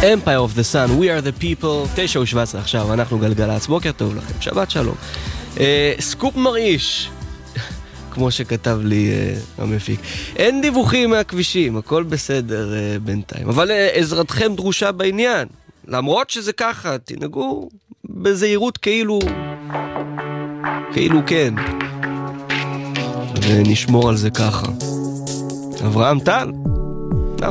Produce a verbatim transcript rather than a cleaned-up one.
Empire of the Sun, We are the people, תשע ושבע עשרה עכשיו, אנחנו גלגלצ, בוקר טוב לכם, שבת שלום. אה, סקופ מרעיש, כמו שכתב לי אה, המפיק. אין דיווחים מהכבישים, הכל בסדר אה, בינתיים, אבל אה, עזרתכם דרושה בעניין, למרות שזה ככה, תנהגו בזהירות כאילו, כאילו כן, ונשמור על זה ככה. אברהם טל.